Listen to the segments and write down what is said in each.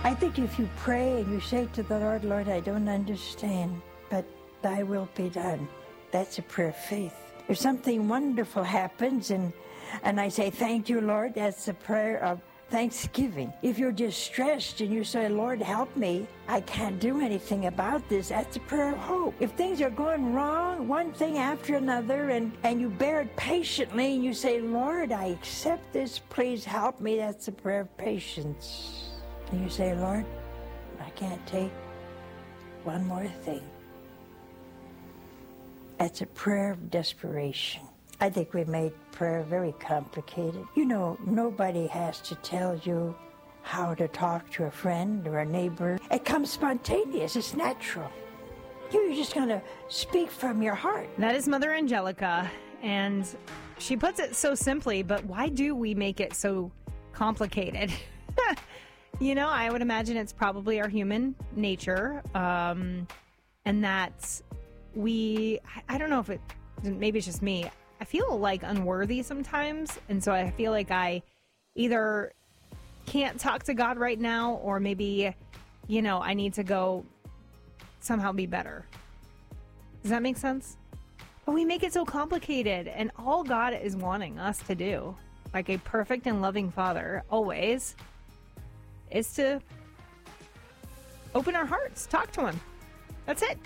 I think if you pray and you say to the Lord, Lord, I don't understand, but thy will be done. That's a prayer of faith. If something wonderful happens and I say, thank you, Lord, that's a prayer of thanksgiving. If you're distressed and you say, Lord, help me, I can't do anything about this, that's a prayer of hope. If things are going wrong, one thing after another, and you bear it patiently, and you say, Lord, I accept this, please help me, that's a prayer of patience. And you say, Lord, I can't take one more thing. That's a prayer of desperation. I think we made prayer very complicated. You know, nobody has to tell you how to talk to a friend or a neighbor. It comes spontaneous. It's natural. You're just going to speak from your heart. That is Mother Angelica, and she puts it so simply, but why do we make it so complicated? You know, I would imagine it's probably our human nature, and that I don't know if maybe it's just me. I feel like unworthy sometimes, and so I feel like I either can't talk to God right now, or maybe, you know, I need to go somehow be better. Does that make sense? But we make it so complicated, and all God is wanting us to do, like a perfect and loving Father, always, is to open our hearts, talk to Him. That's it.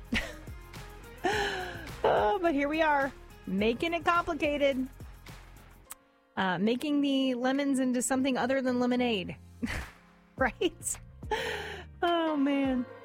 Oh, but here we are, making it complicated, making the lemons into something other than lemonade, right? Oh, man.